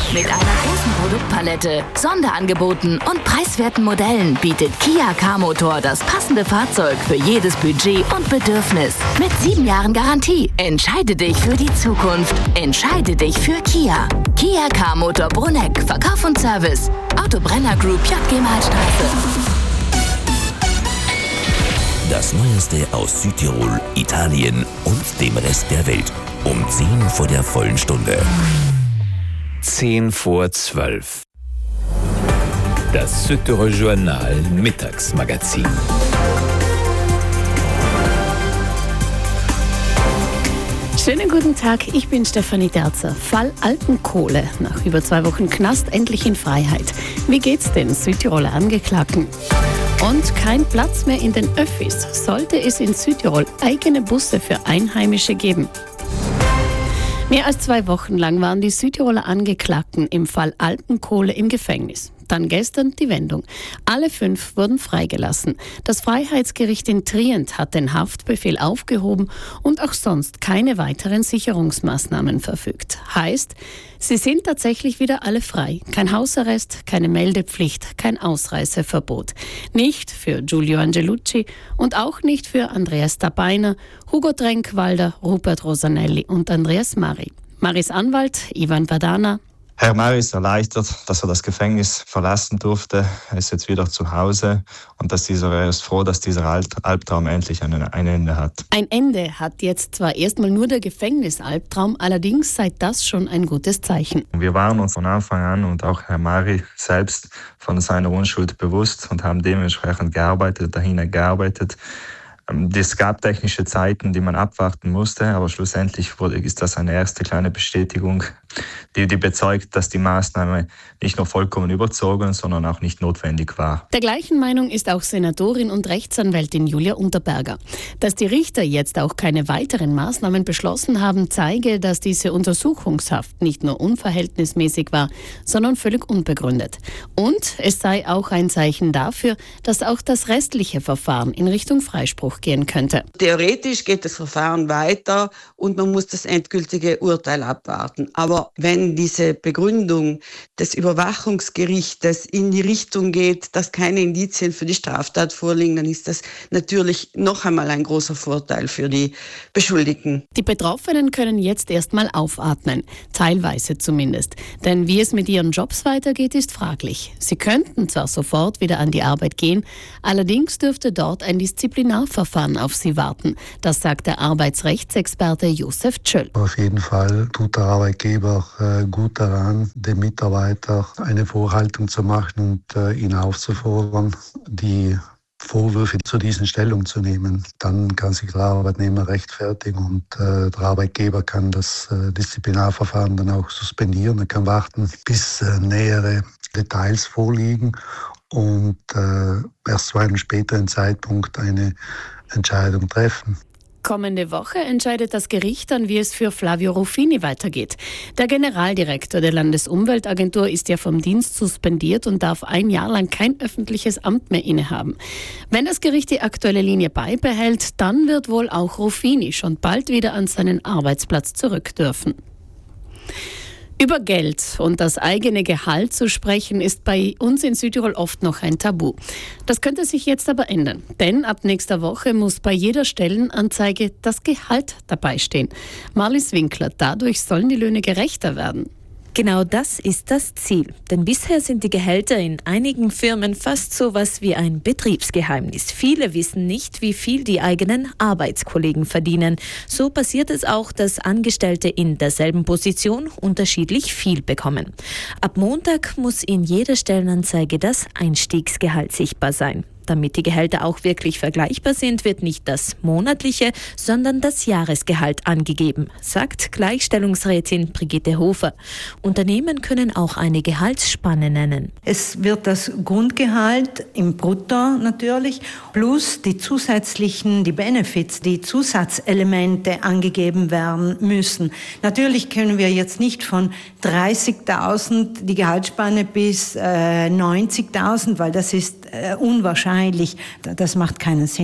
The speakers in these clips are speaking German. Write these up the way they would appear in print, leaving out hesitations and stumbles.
Mit einer großen Produktpalette, Sonderangeboten und preiswerten Modellen bietet Kia K-Motor das passende Fahrzeug für jedes Budget und Bedürfnis. Mit 7 Jahren Garantie. Entscheide dich für die Zukunft. Entscheide dich für Kia. Kia K-Motor Bruneck. Verkauf und Service. Autobrenner Group JG Malstraße. Das Neueste aus Südtirol, Italien und dem Rest der Welt. Um 10 vor der vollen Stunde. 10 vor 12. Das Südtirol Journal Mittagsmagazin. Schönen guten Tag, ich bin Stefanie Derzer. Fall Alpenkohle. Nach über 2 Wochen Knast endlich in Freiheit. Wie geht's den Südtiroler Angeklagten? Und kein Platz mehr in den Öffis. Sollte es in Südtirol eigene Busse für Einheimische geben? Mehr als 2 Wochen lang waren die Südtiroler Angeklagten im Fall Alpenkohle im Gefängnis. Dann gestern die Wendung. Alle 5 wurden freigelassen. Das Freiheitsgericht in Trient hat den Haftbefehl aufgehoben und auch sonst keine weiteren Sicherungsmaßnahmen verfügt. Heißt, sie sind tatsächlich wieder alle frei. Kein Hausarrest, keine Meldepflicht, kein Ausreiseverbot. Nicht für Giulio Angelucci und auch nicht für Andreas Dabeiner, Hugo Trenkwalder, Rupert Rosanelli und Andreas Mari. Maris Anwalt Ivan Vadana. Herr Mari ist erleichtert, dass er das Gefängnis verlassen durfte. Er ist jetzt wieder zu Hause und er ist froh, dass dieser Albtraum endlich ein Ende hat. Ein Ende hat jetzt zwar erstmal nur der Gefängnisalbtraum, allerdings sei das schon ein gutes Zeichen. Wir waren uns von Anfang an und auch Herr Mari selbst von seiner Unschuld bewusst und haben dementsprechend dahin gearbeitet. Es gab technische Zeiten, die man abwarten musste, aber schlussendlich ist das eine erste kleine Bestätigung, die bezeugt, dass die Maßnahme nicht nur vollkommen überzogen, sondern auch nicht notwendig war. Der gleichen Meinung ist auch Senatorin und Rechtsanwältin Julia Unterberger. Dass die Richter jetzt auch keine weiteren Maßnahmen beschlossen haben, zeige, dass diese Untersuchungshaft nicht nur unverhältnismäßig war, sondern völlig unbegründet. Und es sei auch ein Zeichen dafür, dass auch das restliche Verfahren in Richtung Freispruch gehen könnte. Theoretisch geht das Verfahren weiter und man muss das endgültige Urteil abwarten. Aber wenn diese Begründung des Überwachungsgerichtes in die Richtung geht, dass keine Indizien für die Straftat vorliegen, dann ist das natürlich noch einmal ein großer Vorteil für die Beschuldigten. Die Betroffenen können jetzt erstmal aufatmen, teilweise zumindest. Denn wie es mit ihren Jobs weitergeht, ist fraglich. Sie könnten zwar sofort wieder an die Arbeit gehen, allerdings dürfte dort ein Disziplinarverfahren auf sie warten. Das sagt der Arbeitsrechtsexperte Josef Tschöll. Auf jeden Fall tut der Arbeitgeber gut daran, dem Mitarbeiter eine Vorhaltung zu machen und ihn aufzufordern, die Vorwürfe zu diesen Stellung zu nehmen. Dann kann sich der Arbeitnehmer rechtfertigen und der Arbeitgeber kann das Disziplinarverfahren dann auch suspendieren. Er kann warten, bis nähere Details vorliegen und erst zu einem späteren Zeitpunkt eine Entscheidung treffen. Kommende Woche entscheidet das Gericht dann, wie es für Flavio Ruffini weitergeht. Der Generaldirektor der Landesumweltagentur ist ja vom Dienst suspendiert und darf 1 Jahr lang kein öffentliches Amt mehr innehaben. Wenn das Gericht die aktuelle Linie beibehält, dann wird wohl auch Ruffini schon bald wieder an seinen Arbeitsplatz zurück dürfen. Über Geld und das eigene Gehalt zu sprechen, ist bei uns in Südtirol oft noch ein Tabu. Das könnte sich jetzt aber ändern, denn ab nächster Woche muss bei jeder Stellenanzeige das Gehalt dabei stehen. Marlies Winkler, dadurch sollen die Löhne gerechter werden. Genau das ist das Ziel. Denn bisher sind die Gehälter in einigen Firmen fast so was wie ein Betriebsgeheimnis. Viele wissen nicht, wie viel die eigenen Arbeitskollegen verdienen. So passiert es auch, dass Angestellte in derselben Position unterschiedlich viel bekommen. Ab Montag muss in jeder Stellenanzeige das Einstiegsgehalt sichtbar sein. Damit die Gehälter auch wirklich vergleichbar sind, wird nicht das monatliche, sondern das Jahresgehalt angegeben, sagt Gleichstellungsrätin Brigitte Hofer. Unternehmen können auch eine Gehaltsspanne nennen. Es wird das Grundgehalt im Brutto natürlich plus die Benefits, die Zusatzelemente angegeben werden müssen. Natürlich können wir jetzt nicht von 30.000 die Gehaltsspanne bis 90.000, weil das ist unwahrscheinlich. Das macht keinen Sinn.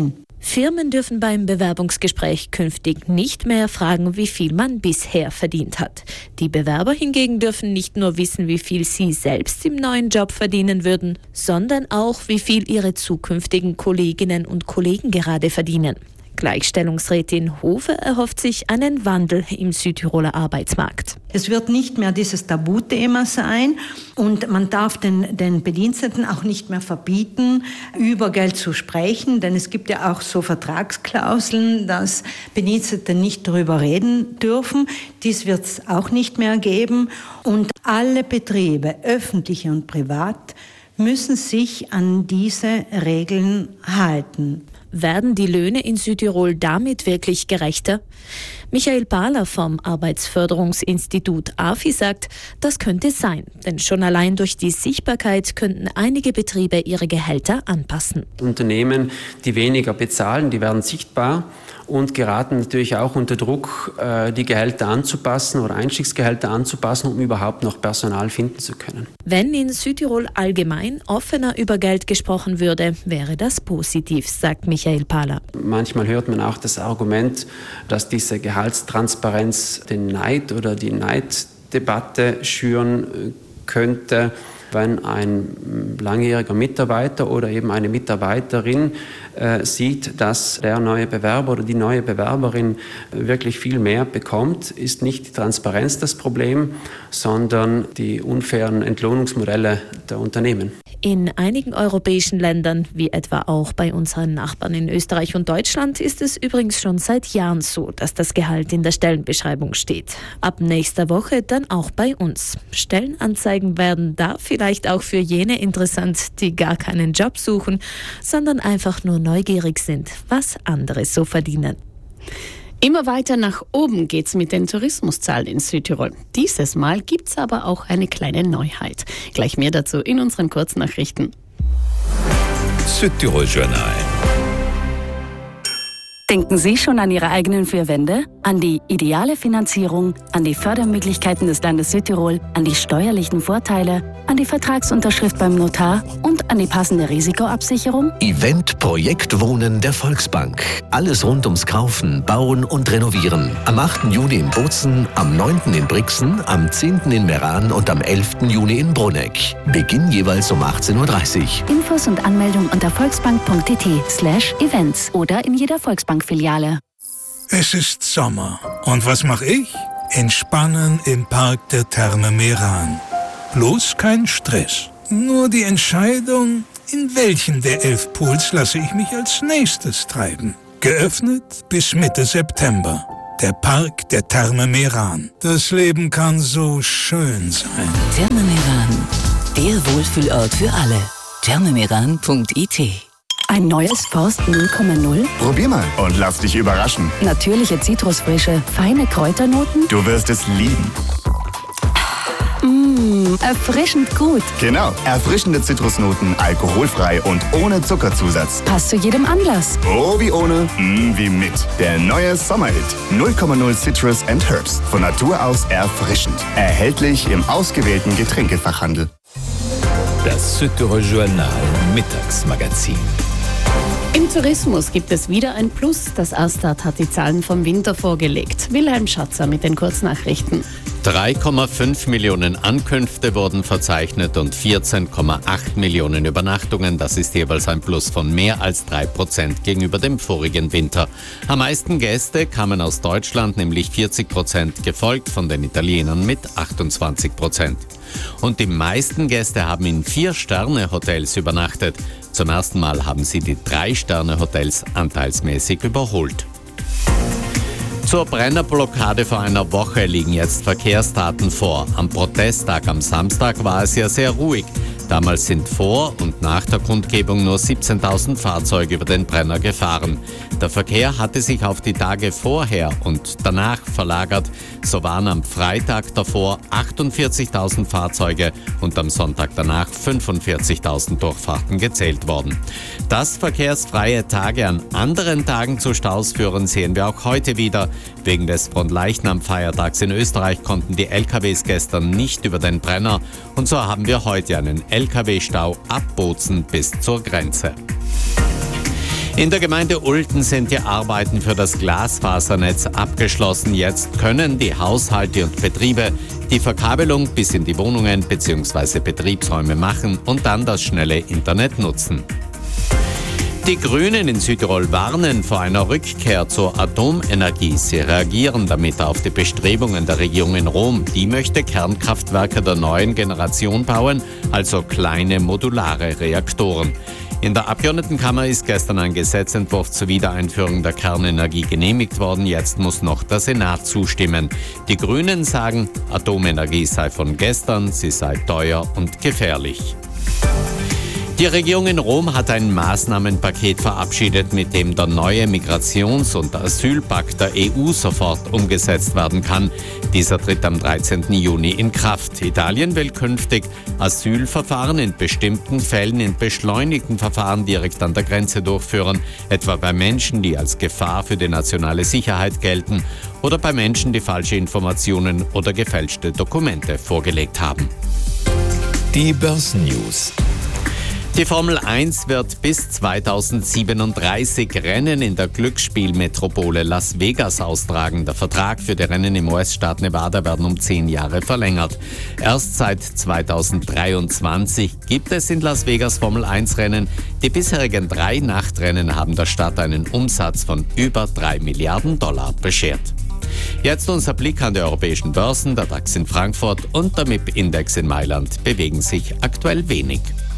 Firmen dürfen beim Bewerbungsgespräch künftig nicht mehr fragen, wie viel man bisher verdient hat. Die Bewerber hingegen dürfen nicht nur wissen, wie viel sie selbst im neuen Job verdienen würden, sondern auch, wie viel ihre zukünftigen Kolleginnen und Kollegen gerade verdienen. Gleichstellungsrätin Hofe erhofft sich einen Wandel im Südtiroler Arbeitsmarkt. Es wird nicht mehr dieses Tabuthema sein und man darf den Bediensteten auch nicht mehr verbieten, über Geld zu sprechen, denn es gibt ja auch so Vertragsklauseln, dass Bedienstete nicht darüber reden dürfen. Dies wird es auch nicht mehr geben und alle Betriebe, öffentliche und privat, müssen sich an diese Regeln halten. Werden die Löhne in Südtirol damit wirklich gerechter? Michael Pahler vom Arbeitsförderungsinstitut AFI sagt, das könnte sein. Denn schon allein durch die Sichtbarkeit könnten einige Betriebe ihre Gehälter anpassen. Unternehmen, die weniger bezahlen, die werden sichtbar und geraten natürlich auch unter Druck, die Gehälter anzupassen oder Einstiegsgehälter anzupassen, um überhaupt noch Personal finden zu können. Wenn in Südtirol allgemein offener über Geld gesprochen würde, wäre das positiv, sagt Michael Pahler. Manchmal hört man auch das Argument, dass diese Gehaltstransparenz den Neid oder die Neiddebatte schüren könnte, wenn ein langjähriger Mitarbeiter oder eben eine Mitarbeiterin sieht, dass der neue Bewerber oder die neue Bewerberin wirklich viel mehr bekommt, ist nicht die Transparenz das Problem, sondern die unfairen Entlohnungsmodelle der Unternehmen. In einigen europäischen Ländern, wie etwa auch bei unseren Nachbarn in Österreich und Deutschland, ist es übrigens schon seit Jahren so, dass das Gehalt in der Stellenbeschreibung steht. Ab nächster Woche dann auch bei uns. Stellenanzeigen werden da vielleicht auch für jene interessant, die gar keinen Job suchen, sondern einfach nur neugierig sind, was andere so verdienen. Immer weiter nach oben geht's mit den Tourismuszahlen in Südtirol. Dieses Mal gibt's aber auch eine kleine Neuheit. Gleich mehr dazu in unseren Kurznachrichten. Südtirol Journal. Denken Sie schon an Ihre eigenen 4 Wände? An die ideale Finanzierung, an die Fördermöglichkeiten des Landes Südtirol, an die steuerlichen Vorteile, an die Vertragsunterschrift beim Notar und an die passende Risikoabsicherung? Event Projekt Wohnen der Volksbank. Alles rund ums Kaufen, Bauen und Renovieren. Am 8. Juni in Bozen, am 9. in Brixen, am 10. in Meran und am 11. Juni in Bruneck. Beginn jeweils um 18:30 Uhr. Infos und Anmeldung unter volksbank.it/events oder in jeder Volksbank-Filiale. Es ist Sommer. Und was mache ich? Entspannen im Park der Therme Meran. Bloß kein Stress. Nur die Entscheidung, in welchen der 11 Pools lasse ich mich als nächstes treiben. Geöffnet bis Mitte September. Der Park der Therme Meran. Das Leben kann so schön sein. Therme Meran, der Wohlfühlort für alle. thermemeran.it. Ein neues Forst 0,0? Probier mal und lass dich überraschen. Natürliche Zitrusfrische, feine Kräuternoten? Du wirst es lieben. Erfrischend gut. Genau, erfrischende Zitrusnoten, alkoholfrei und ohne Zuckerzusatz. Passt zu jedem Anlass. Oh, wie ohne, wie mit. Der neue Sommerhit 0,0 Citrus and Herbs. Von Natur aus erfrischend. Erhältlich im ausgewählten Getränkefachhandel. Das Südtirol Journal Mittagsmagazin. Im Tourismus gibt es wieder ein Plus. Das Astat hat die Zahlen vom Winter vorgelegt. Wilhelm Schatzer mit den Kurznachrichten. 3,5 Millionen Ankünfte wurden verzeichnet und 14,8 Millionen Übernachtungen. Das ist jeweils ein Plus von mehr als 3% gegenüber dem vorigen Winter. Am meisten Gäste kamen aus Deutschland, nämlich 40%, gefolgt von den Italienern mit 28%. Und die meisten Gäste haben in 4-Sterne-Hotels übernachtet. Zum ersten Mal haben sie die 3-Sterne-Hotels anteilsmäßig überholt. Zur Brennerblockade vor einer Woche liegen jetzt Verkehrsdaten vor. Am Protesttag am Samstag war es ja sehr ruhig. Damals sind vor und nach der Kundgebung nur 17.000 Fahrzeuge über den Brenner gefahren. Der Verkehr hatte sich auf die Tage vorher und danach verlagert. So waren am Freitag davor 48.000 Fahrzeuge und am Sonntag danach 45.000 Durchfahrten gezählt worden. Dass verkehrsfreie Tage an anderen Tagen zu Staus führen, sehen wir auch heute wieder. Wegen des Fronleichnam-Feiertags in Österreich konnten die LKWs gestern nicht über den Brenner und so haben wir heute einen LKW-Stau ab Bozen bis zur Grenze. In der Gemeinde Ulten sind die Arbeiten für das Glasfasernetz abgeschlossen. Jetzt können die Haushalte und Betriebe die Verkabelung bis in die Wohnungen bzw. Betriebsräume machen und dann das schnelle Internet nutzen. Die Grünen in Südtirol warnen vor einer Rückkehr zur Atomenergie. Sie reagieren damit auf die Bestrebungen der Regierung in Rom. Die möchte Kernkraftwerke der neuen Generation bauen, also kleine modulare Reaktoren. In der Abgeordnetenkammer ist gestern ein Gesetzentwurf zur Wiedereinführung der Kernenergie genehmigt worden. Jetzt muss noch der Senat zustimmen. Die Grünen sagen, Atomenergie sei von gestern, sie sei teuer und gefährlich. Die Regierung in Rom hat ein Maßnahmenpaket verabschiedet, mit dem der neue Migrations- und Asylpakt der EU sofort umgesetzt werden kann. Dieser tritt am 13. Juni in Kraft. Italien will künftig Asylverfahren in bestimmten Fällen in beschleunigten Verfahren direkt an der Grenze durchführen, etwa bei Menschen, die als Gefahr für die nationale Sicherheit gelten oder bei Menschen, die falsche Informationen oder gefälschte Dokumente vorgelegt haben. Die Börsennews. Die Formel 1 wird bis 2037 Rennen in der Glücksspielmetropole Las Vegas austragen. Der Vertrag für die Rennen im US-Staat Nevada werden um 10 Jahre verlängert. Erst seit 2023 gibt es in Las Vegas Formel 1 Rennen. Die bisherigen 3 Nachtrennen haben der Stadt einen Umsatz von über $3 Milliarden beschert. Jetzt unser Blick an die europäischen Börsen. Der DAX in Frankfurt und der MIP-Index in Mailand bewegen sich aktuell wenig.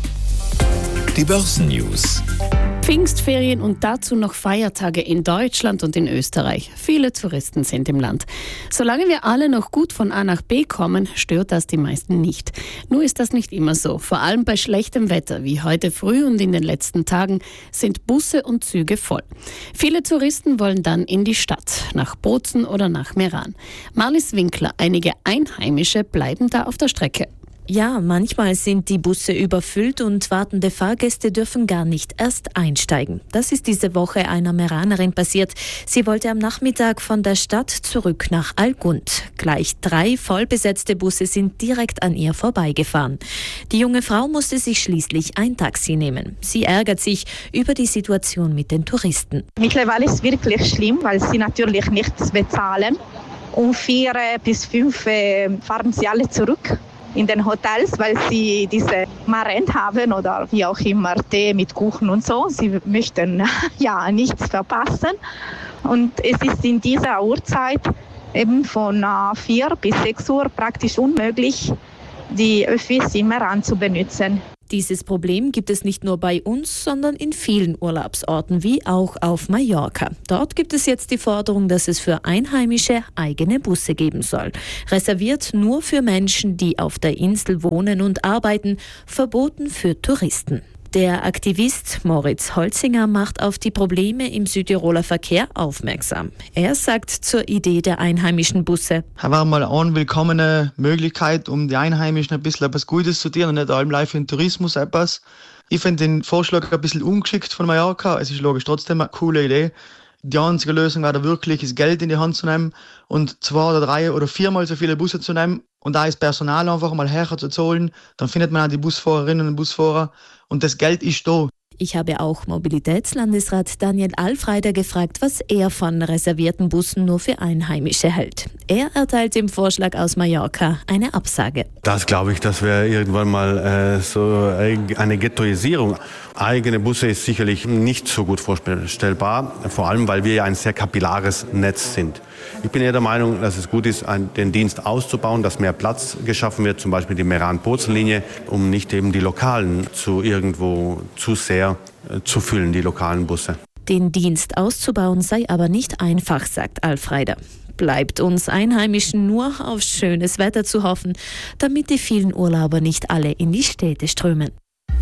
Die Börsennews. Pfingstferien und dazu noch Feiertage in Deutschland und in Österreich. Viele Touristen sind im Land. Solange wir alle noch gut von A nach B kommen, stört das die meisten nicht. Nur ist das nicht immer so. Vor allem bei schlechtem Wetter, wie heute früh und in den letzten Tagen, sind Busse und Züge voll. Viele Touristen wollen dann in die Stadt, nach Bozen oder nach Meran. Marlies Winkler, einige Einheimische bleiben da auf der Strecke. Ja, manchmal sind die Busse überfüllt und wartende Fahrgäste dürfen gar nicht erst einsteigen. Das ist diese Woche einer Meranerin passiert. Sie wollte am Nachmittag von der Stadt zurück nach Algund. Gleich 3 vollbesetzte Busse sind direkt an ihr vorbeigefahren. Die junge Frau musste sich schließlich ein Taxi nehmen. Sie ärgert sich über die Situation mit den Touristen. Mittlerweile ist es wirklich schlimm, weil sie natürlich nichts bezahlen. Um 4 bis 5 fahren sie alle zurück in den Hotels, weil sie diese Marent haben oder wie auch immer Tee mit Kuchen und so. Sie möchten ja nichts verpassen. Und es ist in dieser Uhrzeit eben von 4 bis 6 Uhr praktisch unmöglich, die Öffis in Meran zu benutzen. Dieses Problem gibt es nicht nur bei uns, sondern in vielen Urlaubsorten, wie auch auf Mallorca. Dort gibt es jetzt die Forderung, dass es für Einheimische eigene Busse geben soll. Reserviert nur für Menschen, die auf der Insel wohnen und arbeiten, verboten für Touristen. Der Aktivist Moritz Holzinger macht auf die Probleme im Südtiroler Verkehr aufmerksam. Er sagt zur Idee der einheimischen Busse: Das war mal eine willkommene Möglichkeit, um die Einheimischen ein bisschen etwas Gutes zu tun und nicht allem live für den Tourismus etwas. Ich finde den Vorschlag ein bisschen ungeschickt von Mallorca. Es ist logisch trotzdem eine coole Idee. Die einzige Lösung wäre da wirklich, das Geld in die Hand zu nehmen und 2 oder 3 oder 4 Mal so viele Busse zu nehmen und da das Personal einfach mal her zu zahlen. Dann findet man auch die Busfahrerinnen und Busfahrer und das Geld ist da. Ich habe auch Mobilitätslandesrat Daniel Alfreider gefragt, was er von reservierten Bussen nur für Einheimische hält. Er erteilt dem Vorschlag aus Mallorca eine Absage. Das glaube ich, das wäre irgendwann mal so eine Ghettoisierung. Eigene Busse ist sicherlich nicht so gut vorstellbar, vor allem weil wir ja ein sehr kapillares Netz sind. Ich bin eher der Meinung, dass es gut ist, den Dienst auszubauen, dass mehr Platz geschaffen wird, zum Beispiel die Meran-Bozen-Linie, um nicht eben die Lokalen zu sehr zu füllen, die lokalen Busse. Den Dienst auszubauen sei aber nicht einfach, sagt Alfreider. Bleibt uns Einheimischen nur auf schönes Wetter zu hoffen, damit die vielen Urlauber nicht alle in die Städte strömen.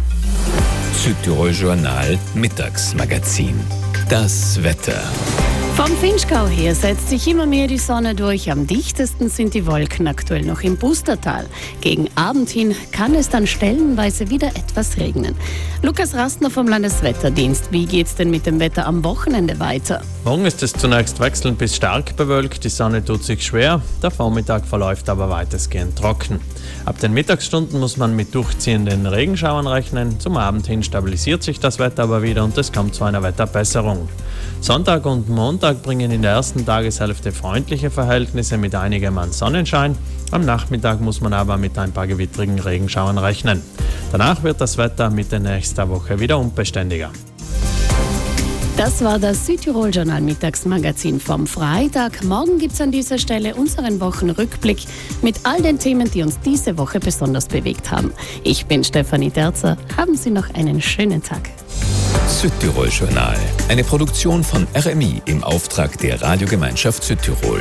Südtirol Journal Mittagsmagazin. Das Wetter. Vom Vinschgau her setzt sich immer mehr die Sonne durch. Am dichtesten sind die Wolken aktuell noch im Pustertal. Gegen Abend hin kann es dann stellenweise wieder etwas regnen. Lukas Rastner vom Landeswetterdienst. Wie geht's denn mit dem Wetter am Wochenende weiter? Morgen ist es zunächst wechselnd bis stark bewölkt. Die Sonne tut sich schwer. Der Vormittag verläuft aber weitestgehend trocken. Ab den Mittagsstunden muss man mit durchziehenden Regenschauern rechnen. Zum Abend hin stabilisiert sich das Wetter aber wieder und es kommt zu einer Wetterbesserung. Sonntag und Montag bringen in der ersten Tageshälfte freundliche Verhältnisse mit einigem an Sonnenschein. Am Nachmittag muss man aber mit ein paar gewittrigen Regenschauern rechnen. Danach wird das Wetter Mitte nächster Woche wieder unbeständiger. Das war das Südtirol-Journal-Mittagsmagazin vom Freitag. Morgen gibt es an dieser Stelle unseren Wochenrückblick mit all den Themen, die uns diese Woche besonders bewegt haben. Ich bin Stefanie Terzer. Haben Sie noch einen schönen Tag. Südtirol-Journal. Eine Produktion von RMI im Auftrag der Radiogemeinschaft Südtirol.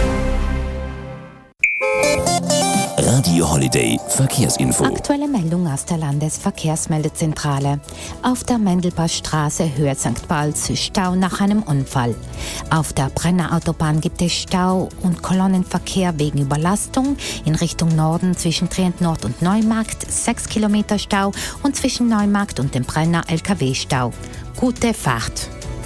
Radio Holiday Verkehrsinfo. Aktuelle Meldung aus der Landesverkehrsmeldezentrale. Auf der Mendelpassstraße Höhe St. Balz Stau nach einem Unfall. Auf der Brenner Autobahn gibt es Stau und Kolonnenverkehr wegen Überlastung. In Richtung Norden zwischen Trient Nord und Neumarkt 6 Kilometer Stau und zwischen Neumarkt und dem Brenner LKW-Stau. Gute Fahrt.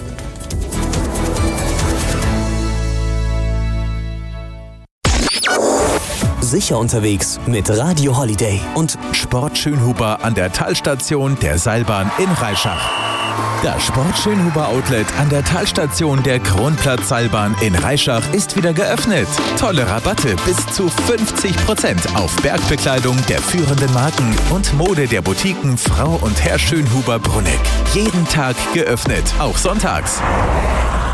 Sicher unterwegs mit Radio Holiday und Sport Schönhuber an der Talstation der Seilbahn in Reischach. Das Sport Schönhuber Outlet an der Talstation der Kronplatz-Seilbahn in Reischach ist wieder geöffnet. Tolle Rabatte bis zu 50% auf Bergbekleidung der führenden Marken und Mode der Boutiquen Frau und Herr Schönhuber Brunneck. Jeden Tag geöffnet, auch sonntags.